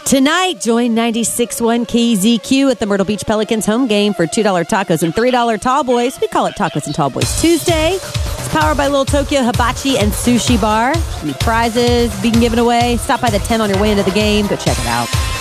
Tonight, join 96.1 KZQ at the Myrtle Beach Pelicans home game for $2 tacos and $3 tall boys. We call it Tacos and Tall Boys Tuesday. It's powered by Little Tokyo Hibachi and Sushi Bar. Any prizes being given away? Stop by the 10 on your way into the game. Go check it out.